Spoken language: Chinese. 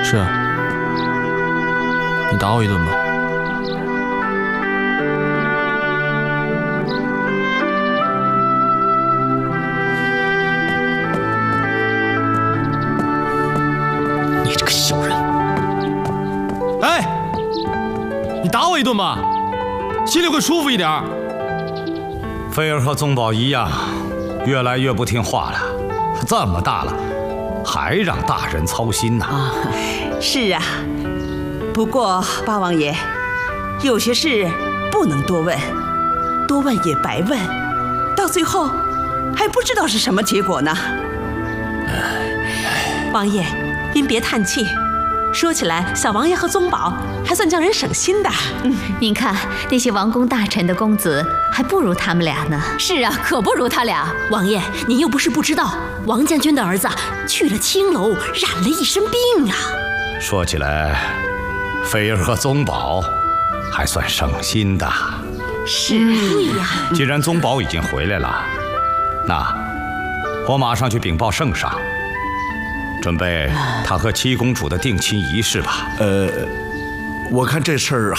是啊，你打我一顿吧。 你这个小人！ 哎，你打我一顿吧，心里会舒服一点。 菲儿和宗保一样，越来越不听话了。这么大了，还让大人操心呢。 是啊，不过八王爷，有些事不能多问，多问也白问，到最后还不知道是什么结果呢。 王爷，您别叹气。说起来，小王爷和宗保还算叫人省心的。 您看那些王公大臣的公子，还不如他们俩呢。 是啊，可不如他俩。 王爷，您又不是不知道，王将军的儿子去了青楼，染了一身病啊。 说起来，菲儿和宗保还算省心的。 是，对呀。 既然宗保已经回来了，那我马上去禀报圣上，准备他和七公主的定亲仪式吧。 我看这事儿